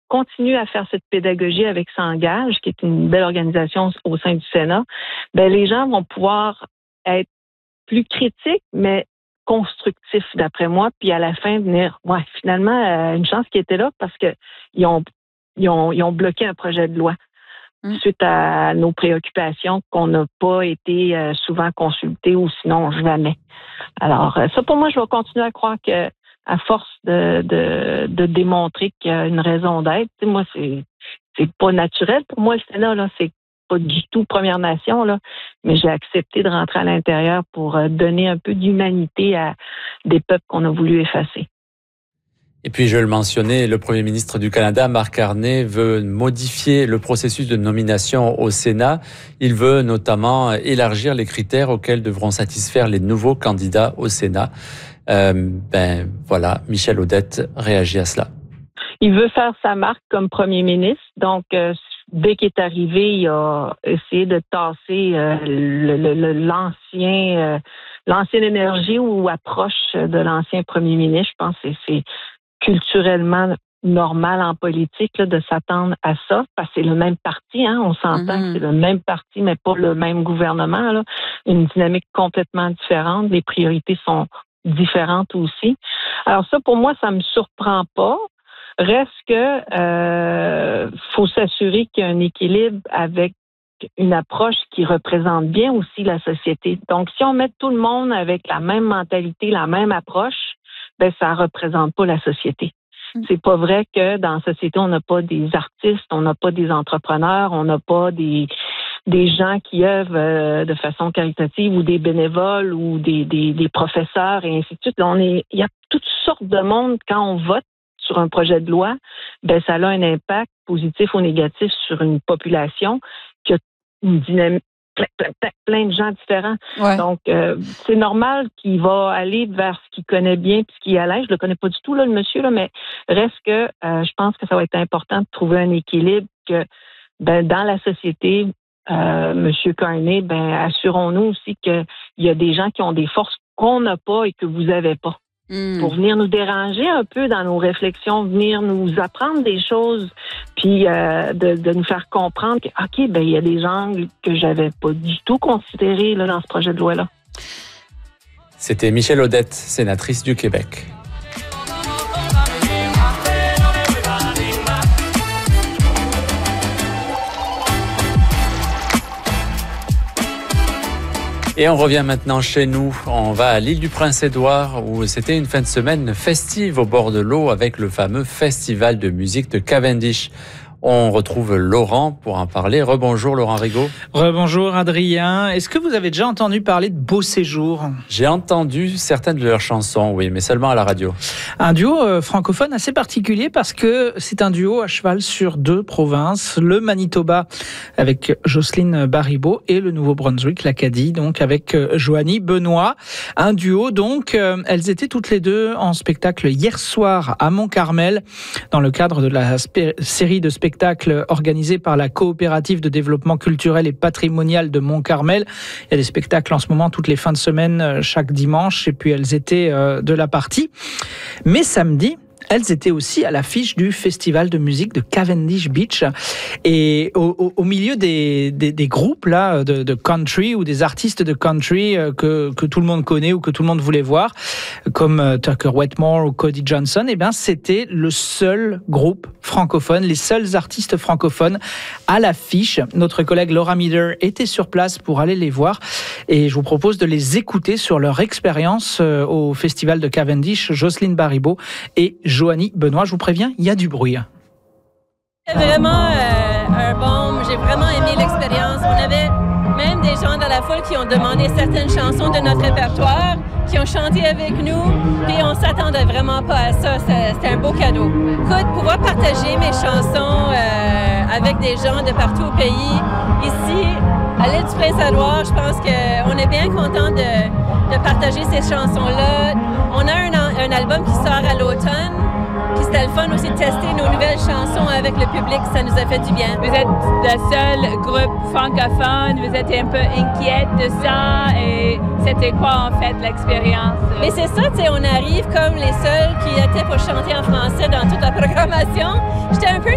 continue à faire cette pédagogie avec S'engage, qui est une belle organisation au sein du Sénat, ben les gens vont pouvoir être plus critiques, mais constructifs, d'après moi, puis à la fin venir, finalement, une chance qui était là parce que ils ont bloqué un projet de loi suite à nos préoccupations qu'on n'a pas été souvent consultés ou sinon jamais. Alors, ça pour moi, je vais continuer à croire que à force de démontrer qu'il y a une raison d'être, tu sais, moi, c'est pas naturel. Pour moi, le Sénat, là, c'est pas du tout Première Nation, là, mais j'ai accepté de rentrer à l'intérieur pour donner un peu d'humanité à des peuples qu'on a voulu effacer. Et puis, je le mentionnais, le Premier ministre du Canada, Mark Carney, veut modifier le processus de nomination au Sénat. Il veut notamment élargir les critères auxquels devront satisfaire les nouveaux candidats au Sénat. Voilà, Michel Audette réagit à cela. Il veut faire sa marque comme Premier ministre. Donc, dès qu'il est arrivé, il a essayé de tasser l'ancienne énergie ou approche de l'ancien Premier ministre. Je pense que c'est culturellement normal en politique là, de s'attendre à ça, parce que c'est le même parti, hein, on s'entend que c'est le même parti, mais pas le même gouvernement, là. Une dynamique complètement différente, les priorités sont différentes aussi. Alors ça, pour moi, ça me surprend pas. Reste que faut s'assurer qu'il y a un équilibre avec une approche qui représente bien aussi la société. Donc, si on met tout le monde avec la même mentalité, la même approche, ben ça représente pas la société. C'est pas vrai que dans la société, on n'a pas des artistes, on n'a pas des entrepreneurs, on n'a pas des gens qui œuvrent de façon caritative ou des bénévoles ou des professeurs et ainsi de suite. Il y a toutes sortes de monde quand on vote sur un projet de loi, ben ça a un impact positif ou négatif sur une population qui a une dynamique, plein de gens différents. Ouais. Donc, c'est normal qu'il va aller vers ce qu'il connaît bien puis ce qui est à l'aise. Je le connais pas du tout, là, le monsieur, là, mais reste que je pense que ça va être important de trouver un équilibre que dans la société, Monsieur Carney, assurons-nous aussi qu'il y a des gens qui ont des forces qu'on n'a pas et que vous n'avez pas. Pour venir nous déranger un peu dans nos réflexions, venir nous apprendre des choses, puis de nous faire comprendre que, OK, il y a des gens que j'avais pas du tout considérés là, dans ce projet de loi-là. C'était Michel Audette, sénatrice du Québec. Et on revient maintenant chez nous. On va à l'île du Prince-Édouard où c'était une fin de semaine festive au bord de l'eau avec le fameux festival de musique de Cavendish. On retrouve Laurent pour en parler. Rebonjour Laurent Rigaud. Rebonjour Adrien. Est-ce que vous avez déjà entendu parler de Beau Séjour ? J'ai entendu certaines de leurs chansons, oui, mais seulement à la radio. Un duo francophone assez particulier parce que c'est un duo à cheval sur deux provinces, le Manitoba avec Jocelyne Baribeau et le Nouveau-Brunswick, l'Acadie, donc avec Joanie Benoît. Un duo donc, elles étaient toutes les deux en spectacle hier soir à Mont-Carmel dans le cadre de la série de spectacles organisé par la coopérative de développement culturel et patrimonial de Mont-Carmel. Il y a des spectacles en ce moment toutes les fins de semaine, chaque dimanche, et puis elles étaient de la partie. Mais samedi, elles étaient aussi à l'affiche du festival de musique de Cavendish Beach. Et au milieu des groupes là, de country ou des artistes de country que tout le monde connaît ou que tout le monde voulait voir, comme Tucker Wetmore ou Cody Johnson, c'était le seul groupe francophone, les seuls artistes francophones à l'affiche. Notre collègue Laura Miller était sur place pour aller les voir. Et je vous propose de les écouter sur leur expérience au festival de Cavendish, Jocelyne Baribeau et Joanie Benoît. Je vous préviens, il y a du bruit. C'est vraiment un baume. J'ai vraiment aimé l'expérience. On avait même des gens dans la foule qui ont demandé certaines chansons de notre répertoire, qui ont chanté avec nous, et on s'attendait vraiment pas à ça. C'était un beau cadeau. Écoute, pouvoir partager mes chansons avec des gens de partout au pays, ici, à l'île du Prince-Édouard, je pense qu'on est bien content de partager ces chansons-là. On a un album qui sort à l'automne. Puis c'était le fun aussi de tester nos nouvelles chansons avec le public, ça nous a fait du bien. Vous êtes le seul groupe francophone, vous êtes un peu inquiète de ça, et c'était quoi en fait l'expérience? Mais c'est ça, tu sais, on arrive comme les seuls qui étaient pour chanter en français dans toute la programmation. J'étais un peu